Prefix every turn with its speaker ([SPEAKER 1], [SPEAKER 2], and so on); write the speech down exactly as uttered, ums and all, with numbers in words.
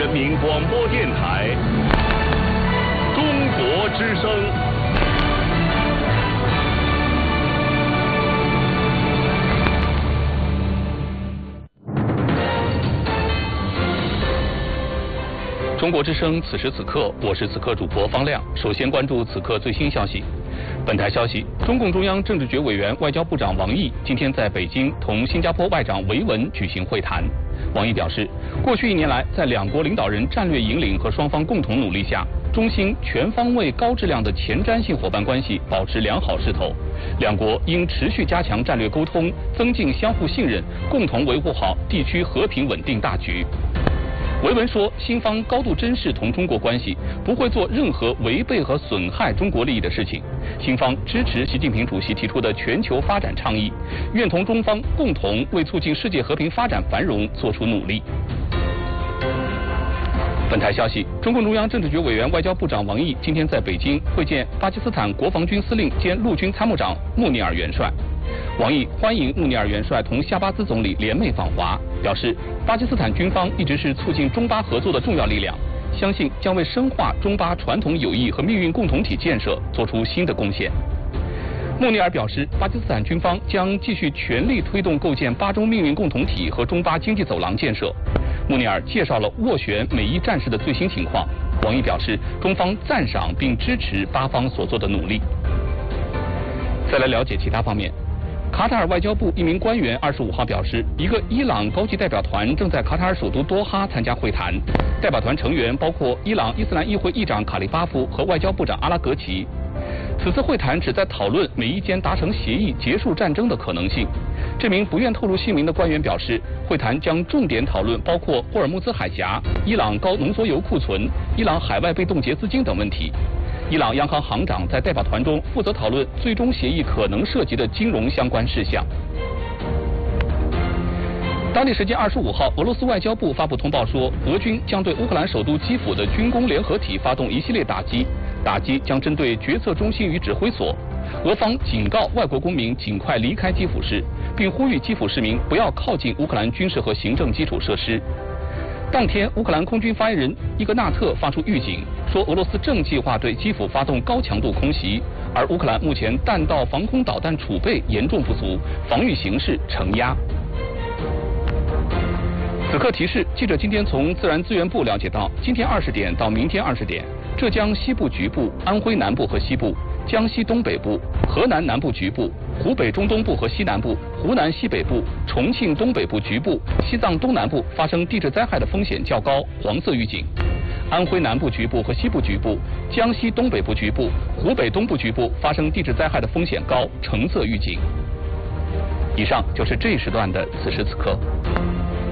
[SPEAKER 1] 人民广播电台中国之声。中国之声，此时此刻，我是此刻主播方亮。首先关注此刻最新消息。本台消息，中共中央政治局委员、外交部长王毅今天在北京同新加坡外长维文举行会谈。王毅表示，过去一年来，在两国领导人战略引领和双方共同努力下，中新全方位、高质量的前瞻性伙伴关系保持良好势头。两国应持续加强战略沟通，增进相互信任，共同维护好地区和平稳定大局。维文说，新方高度珍视同中国关系，不会做任何违背和损害中国利益的事情。新方支持习近平主席提出的全球发展倡议，愿同中方共同为促进世界和平发展繁荣做出努力。本台消息，中共中央政治局委员、外交部长王毅今天在北京会见巴基斯坦国防军司令兼陆军参谋长穆尼尔元帅。王毅欢迎穆尼尔元帅同夏巴兹总理联袂访华，表示巴基斯坦军方一直是促进中巴合作的重要力量，相信将为深化中巴传统友谊和命运共同体建设做出新的贡献。穆尼尔表示，巴基斯坦军方将继续全力推动构建巴中命运共同体和中巴经济走廊建设。穆尼尔介绍了斡旋美伊战事的最新情况。王毅表示，中方赞赏并支持巴方所做的努力。再来了解其他方面。卡塔尔外交部一名官员二十五号表示，一个伊朗高级代表团正在卡塔尔首都多哈参加会谈，代表团成员包括伊朗伊斯兰议会议长卡利巴夫和外交部长阿拉格齐。此次会谈旨在讨论美伊间达成协议结束战争的可能性。这名不愿透露姓名的官员表示，会谈将重点讨论包括霍尔木兹海峡、伊朗高浓缩铀库存、伊朗海外被冻结资金等问题。伊朗央行行长在代表团中负责讨论最终协议可能涉及的金融相关事项。当地时间二十五号，俄罗斯外交部发布通报说，俄军将对乌克兰首都基辅的军工联合体发动一系列打击，打击将针对决策中心与指挥所。俄方警告外国公民尽快离开基辅市，并呼吁基辅市民不要靠近乌克兰军事和行政基础设施。当天，乌克兰空军发言人伊格纳特发出预警，说俄罗斯正计划对基辅发动高强度空袭，而乌克兰目前弹道防空导弹储备严重不足，防御形势承压。此刻提示，记者今天从自然资源部了解到，今天二十点到明天二十点，浙江西部局部、安徽南部和西部、江西东北部、河南南部局部、湖北中东部和西南部、湖南西北部、重庆东北部局部、西藏东南部发生地质灾害的风险较高，黄色预警；安徽南部局部和西部局部、江西东北部局部、湖北东部局部发生地质灾害的风险高，橙色预警。以上就是这一时段的此时此刻。